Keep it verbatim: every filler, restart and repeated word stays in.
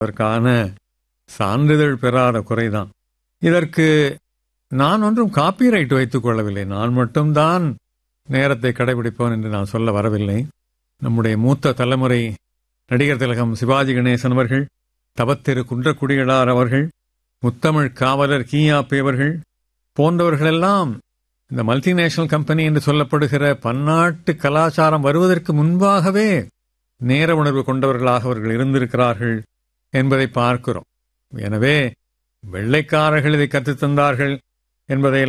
அதற்கான சான்றிதழ் பெறாத குறைதான். இதற்கு நான் ஒன்றும் காப்பிரைட் வைத்துக் கொள்ளவில்லை. நான் மட்டும்தான் நேரத்தை கடைபிடிப்போன் என்று நான் சொல்ல வரவில்லை. நம்முடைய மூத்த தலைமுறை நடிகர் திலகம் சிவாஜி கணேசன் அவர்கள், தவத்திரு குன்றக்குடிகளார் அவர்கள், முத்தமிழ் காவலர் கீயாப்பி அவர்கள் போன்றவர்களெல்லாம் இந்த மல்டிநேஷனல் கம்பெனி என்று சொல்லப்படுகிற பன்னாட்டு கலாச்சாரம் வருவதற்கு முன்பாகவே நேர உணர்வு கொண்டவர்களாக அவர்கள் இருந்திருக்கிறார்கள் என்பதை பார்க்கிறோம். எனவே வெள்ளைக்காரர்கள் இதை கற்றுத்தந்தார்கள் என்பதை